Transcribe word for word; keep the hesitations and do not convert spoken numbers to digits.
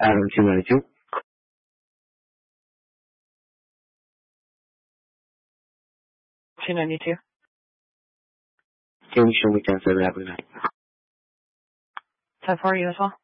Adam two ninety-two. two ninety-two. Can you show me ten seven after that? ten four, you as well?